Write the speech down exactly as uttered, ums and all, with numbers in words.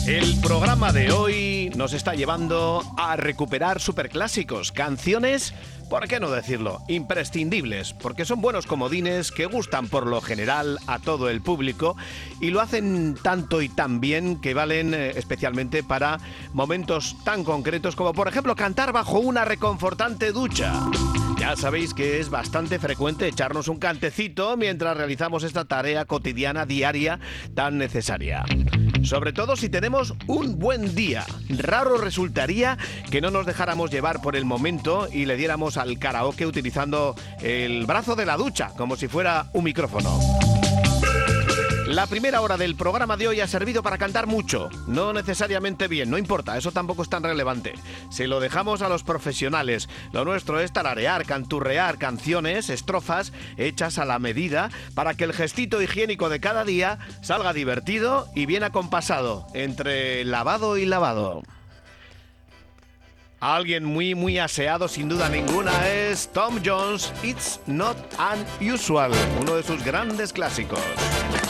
El programa de hoy nos está llevando a recuperar superclásicos, canciones, ¿por qué no decirlo?, imprescindibles, porque son buenos comodines que gustan por lo general a todo el público y lo hacen tanto y tan bien que valen eh, especialmente para momentos tan concretos como, por ejemplo, cantar bajo una reconfortante ducha. Ya sabéis que es bastante frecuente echarnos un cantecito mientras realizamos esta tarea cotidiana, diaria, tan necesaria. Sobre todo si tenemos un buen día. Raro resultaría que no nos dejáramos llevar por el momento y le diéramos al karaoke utilizando el brazo de la ducha, como si fuera un micrófono. La primera hora del programa de hoy ha servido para cantar mucho, no necesariamente bien, no importa, eso tampoco es tan relevante. Se lo dejamos a los profesionales. Lo nuestro es tararear, canturrear canciones, estrofas hechas a la medida para que el gestito higiénico de cada día salga divertido y bien acompasado, entre lavado y lavado. Alguien muy muy aseado sin duda ninguna es Tom Jones, It's Not Unusual, uno de sus grandes clásicos.